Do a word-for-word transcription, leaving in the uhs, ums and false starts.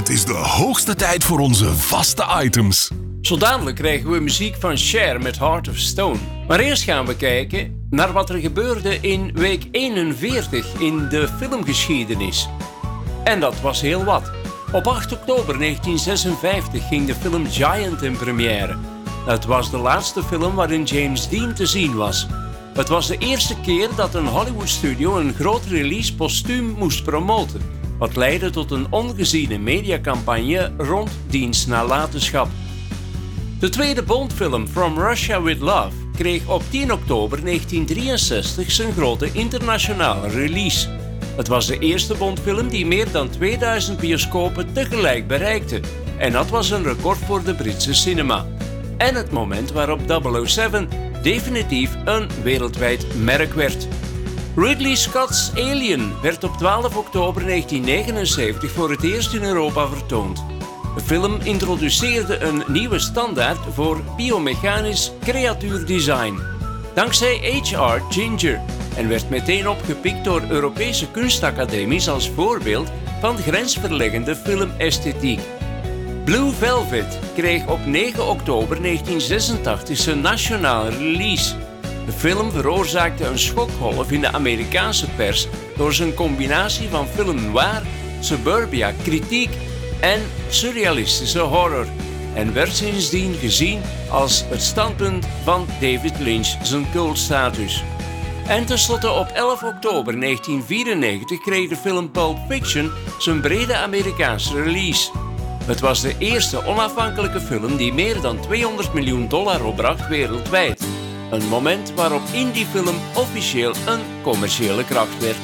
Het is de hoogste tijd voor onze vaste items. Zo dadelijk krijgen we muziek van Cher met Heart of Stone. Maar eerst gaan we kijken naar wat er gebeurde in week eenenveertig in de filmgeschiedenis. En dat was heel wat. Op acht oktober negentien zesenvijftig ging de film Giant in première. Het was de laatste film waarin James Dean te zien was. Het was de eerste keer dat een Hollywood-studio een grote release postuum moest promoten, wat leidde tot een ongeziene mediacampagne rond Deans nalatenschap. De tweede Bondfilm From Russia With Love kreeg op tien oktober negentien drieënzestig zijn grote internationale release. Het was de eerste Bondfilm die meer dan tweeduizend bioscopen tegelijk bereikte. En dat was een record voor de Britse cinema. En het moment waarop double oh seven definitief een wereldwijd merk werd. Ridley Scott's Alien werd op twaalf oktober negentien negenenzeventig voor het eerst in Europa vertoond. De film introduceerde een nieuwe standaard voor biomechanisch creatuurdesign, dankzij H R Ginger, en werd meteen opgepikt door Europese kunstacademies als voorbeeld van grensverleggende filmesthetiek. Blue Velvet kreeg op negen oktober negentien zesentachtig zijn nationale release. De film veroorzaakte een schokgolf in de Amerikaanse pers door zijn combinatie van film noir, suburbia, kritiek en surrealistische horror, en werd sindsdien gezien als het standpunt van David Lynch zijn cultstatus. En tenslotte op elf oktober negentien vierennegentig kreeg de film Pulp Fiction zijn brede Amerikaanse release. Het was de eerste onafhankelijke film die meer dan tweehonderd miljoen dollar opbracht wereldwijd. Een moment waarop indiefilm officieel een commerciële kracht werd.